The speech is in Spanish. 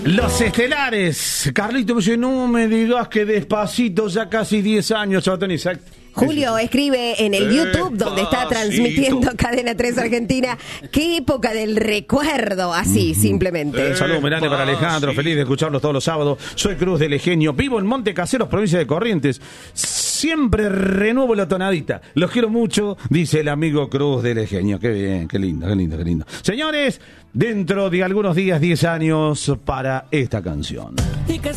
Los Estelares. Carlito me dice, no me digas que Despacito, ya casi 10 años. Julio escribe en el YouTube, donde está transmitiendo Cadena 3 Argentina, qué época del recuerdo, así, simplemente. Saludos grande para Alejandro, feliz de escucharlos todos los sábados. Soy Cruz del Egenio, vivo en Monte Caseros, provincia de Corrientes. Siempre renuevo la tonadita. Los quiero mucho, dice el amigo Cruz del Egenio. Qué bien, qué lindo, qué lindo, qué lindo. Señores, dentro de algunos días, 10 años para esta canción.